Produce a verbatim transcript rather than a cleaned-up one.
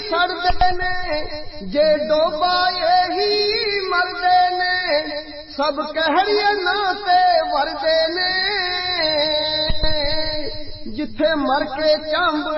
सड़दे ने जे डोबाए ही मरदे ने सब कहरिए नाते वरदे ने जिथे मर के चंब